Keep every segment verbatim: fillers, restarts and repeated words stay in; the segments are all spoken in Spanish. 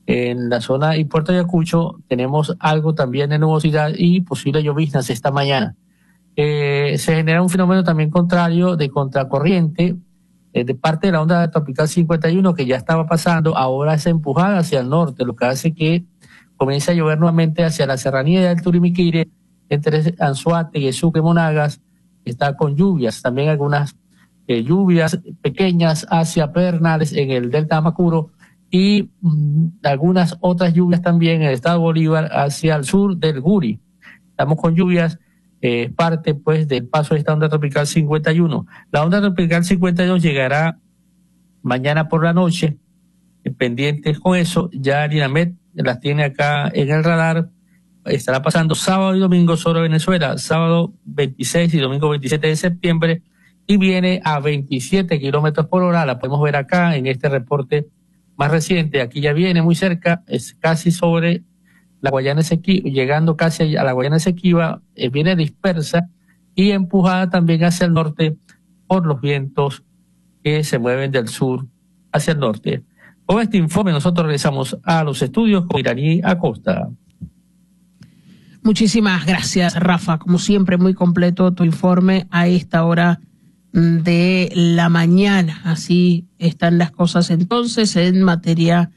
En la zona y Puerto Ayacucho tenemos algo también de nubosidad y posibles lloviznas esta mañana. Eh, se genera un fenómeno también contrario de contracorriente eh, de parte de la onda tropical cincuenta y uno que ya estaba pasando, ahora es empujada hacia el norte, lo que hace que comience a llover nuevamente hacia la serranía del Turimiquire, entre Anzoátegui, Sucre, Monagas, está con lluvias, también algunas eh, lluvias pequeñas hacia Pedernales en el delta Amacuro y mmm, algunas otras lluvias también en el estado Bolívar hacia el sur del Guri. Estamos con lluvias, eh, parte pues del paso de esta onda tropical cincuenta y uno. La onda tropical cincuenta y dos llegará mañana por la noche, eh, pendientes con eso, ya Dinamet las tiene acá en el radar. Estará pasando sábado y domingo sobre Venezuela, sábado veintiséis y domingo veintisiete de septiembre, y viene a veintisiete kilómetros por hora. La podemos ver acá en este reporte más reciente. Aquí ya viene muy cerca, es casi sobre la Guayana Esequiba, llegando casi a la Guayana Esequiba, eh, viene dispersa y empujada también hacia el norte por los vientos que se mueven del sur hacia el norte. Con este informe nosotros regresamos a los estudios con Iraní Acosta. Muchísimas gracias, Rafa. Como siempre, muy completo tu informe a esta hora de la mañana. Así están las cosas entonces en materia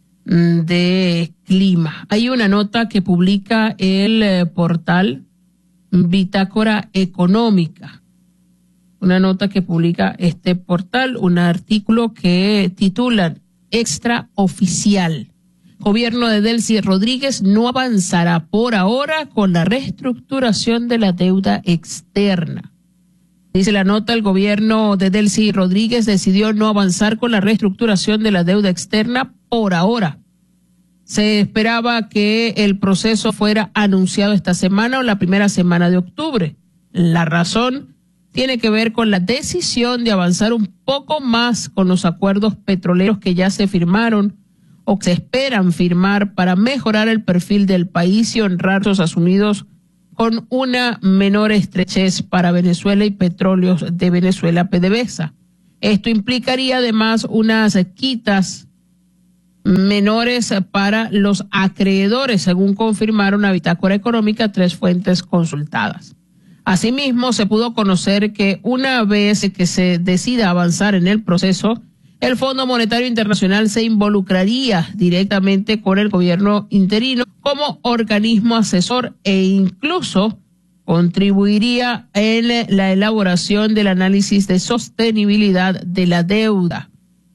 de clima. Hay una nota que publica el eh, portal Bitácora Económica. Una nota que publica este portal, un artículo que titulan Extraoficial. Gobierno de Delcy Rodríguez no avanzará por ahora con la reestructuración de la deuda externa. Dice la nota, el gobierno de Delcy Rodríguez decidió no avanzar con la reestructuración de la deuda externa por ahora. Se esperaba que el proceso fuera anunciado esta semana o la primera semana de octubre. La razón tiene que ver con la decisión de avanzar un poco más con los acuerdos petroleros que ya se firmaron o que se esperan firmar para mejorar el perfil del país y honrar los asumidos con una menor estrechez para Venezuela y Petróleos de Venezuela, PDVSA. Esto implicaría además unas quitas menores para los acreedores, según confirmaron a Bitácora Económica tres fuentes consultadas. Asimismo, se pudo conocer que una vez que se decida avanzar en el proceso, el Fondo Monetario Internacional se involucraría directamente con el gobierno interino como organismo asesor e incluso contribuiría en la elaboración del análisis de sostenibilidad de la deuda.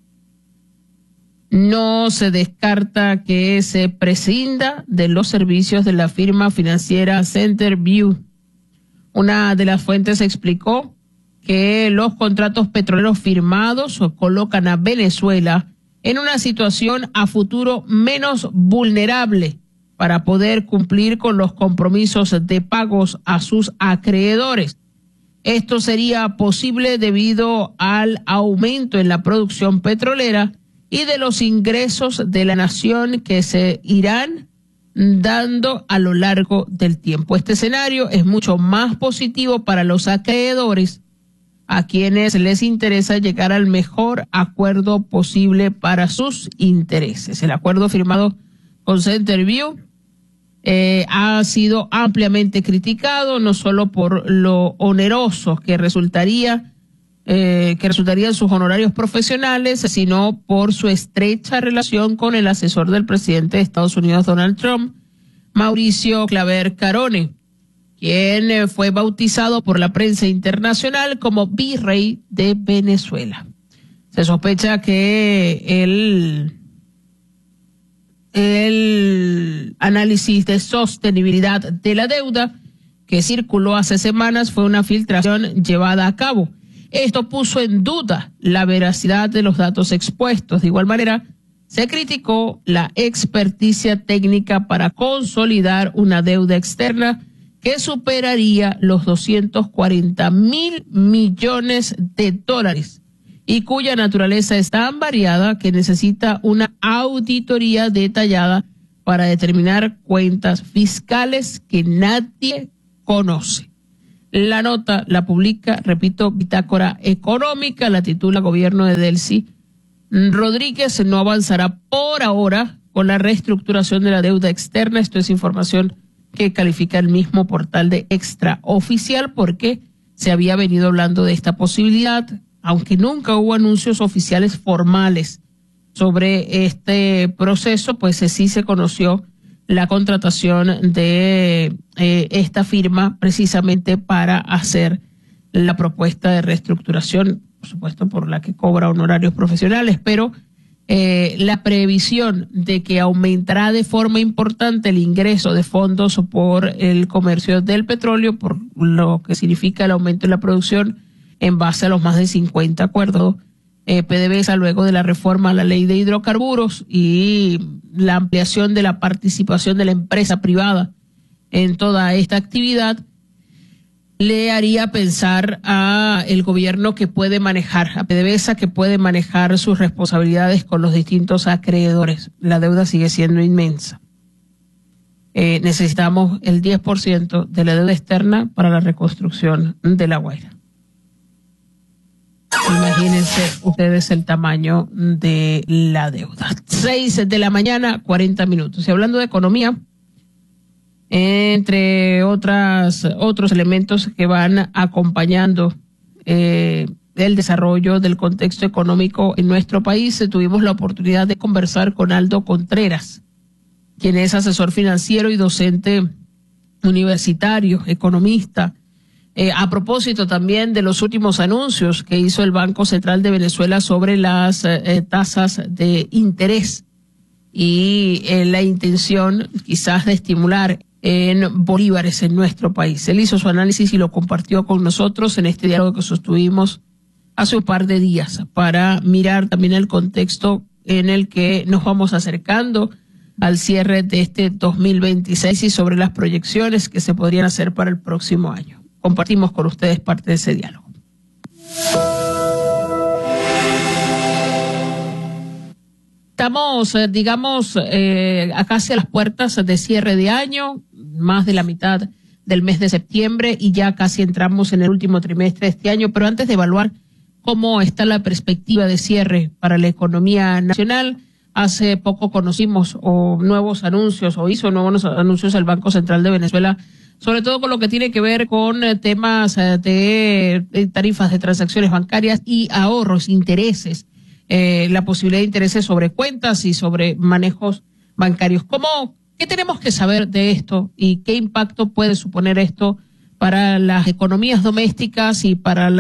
No se descarta que se prescinda de los servicios de la firma financiera Centerview. Una de las fuentes explicó que los contratos petroleros firmados colocan a Venezuela en una situación a futuro menos vulnerable para poder cumplir con los compromisos de pagos a sus acreedores. Esto sería posible debido al aumento en la producción petrolera y de los ingresos de la nación que se irán dando a lo largo del tiempo. Este escenario es mucho más positivo para los acreedores, a quienes les interesa llegar al mejor acuerdo posible para sus intereses. El acuerdo firmado con Centerview eh, ha sido ampliamente criticado, no solo por lo oneroso que resultaría eh, que resultarían sus honorarios profesionales, sino por su estrecha relación con el asesor del presidente de Estados Unidos, Donald Trump, Mauricio Claver Carone, quien fue bautizado por la prensa internacional como virrey de Venezuela. Se sospecha que el, el análisis de sostenibilidad de la deuda que circuló hace semanas fue una filtración llevada a cabo. Esto puso en duda la veracidad de los datos expuestos. De igual manera, se criticó la experticia técnica para consolidar una deuda externa que superaría los doscientos cuarenta mil millones de dólares y cuya naturaleza es tan variada que necesita una auditoría detallada para determinar cuentas fiscales que nadie conoce. La nota la publica, repito, Bitácora Económica, la titula Gobierno de Delcy Rodríguez no avanzará por ahora con la reestructuración de la deuda externa. Esto es información que califica el mismo portal de Extraoficial, porque se había venido hablando de esta posibilidad, aunque nunca hubo anuncios oficiales formales sobre este proceso, pues sí se conoció la contratación de eh, esta firma precisamente para hacer la propuesta de reestructuración, por supuesto por la que cobra honorarios profesionales, pero eh, la previsión de que aumentará de forma importante el ingreso de fondos por el comercio del petróleo, por lo que significa el aumento de la producción en base a los más de cincuenta acuerdos eh, PDVSA luego de la reforma a la ley de hidrocarburos y la ampliación de la participación de la empresa privada en toda esta actividad, le haría pensar a el gobierno que puede manejar, a PDVSA que puede manejar sus responsabilidades con los distintos acreedores. La deuda sigue siendo inmensa. Eh, necesitamos el diez por ciento de la deuda externa para la reconstrucción de La Guaira. Imagínense ustedes el tamaño de la deuda. Seis de la mañana, cuarenta minutos. Y hablando de economía, entre otras otros elementos que van acompañando eh, el desarrollo del contexto económico en nuestro país, tuvimos la oportunidad de conversar con Aldo Contreras, quien es asesor financiero y docente universitario, economista, eh, a propósito también de los últimos anuncios que hizo el Banco Central de Venezuela sobre las eh, tasas de interés y eh, la intención quizás de estimular en bolívares en nuestro país. Él hizo su análisis y lo compartió con nosotros en este diálogo que sostuvimos hace un par de días para mirar también el contexto en el que nos vamos acercando al cierre de este dos mil veintiséis y sobre las proyecciones que se podrían hacer para el próximo año. Compartimos con ustedes parte de ese diálogo. Estamos, digamos, eh, a casi a las puertas de cierre de año, más de la mitad del mes de septiembre y ya casi entramos en el último trimestre de este año, pero antes de evaluar cómo está la perspectiva de cierre para la economía nacional, hace poco conocimos o nuevos anuncios o hizo nuevos anuncios el Banco Central de Venezuela, sobre todo con lo que tiene que ver con temas de, de tarifas de transacciones bancarias y ahorros, intereses. Eh, la posibilidad de intereses sobre cuentas y sobre manejos bancarios. ¿Cómo, qué tenemos que saber de esto y qué impacto puede suponer esto para las economías domésticas y para la